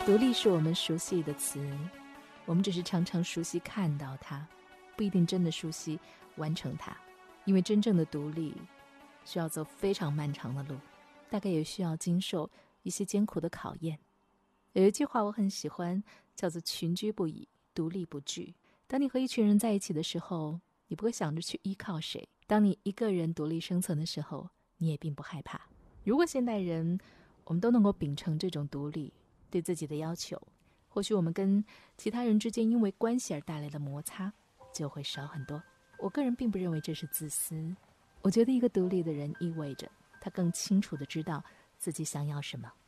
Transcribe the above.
独立是我们熟悉的词，我们只是常常熟悉看到它，不一定真的熟悉完成它。因为真正的独立需要走非常漫长的路，大概也需要经受一些艰苦的考验。有一句话我很喜欢，叫做群居不已，独立不惧。当你和一群人在一起的时候，你不会想着去依靠谁，当你一个人独立生存的时候，你也并不害怕。如果现代人我们都能够秉承这种独立对自己的要求，或许我们跟其他人之间因为关系而带来的摩擦就会少很多。我个人并不认为这是自私，我觉得一个独立的人意味着他更清楚地知道自己想要什么。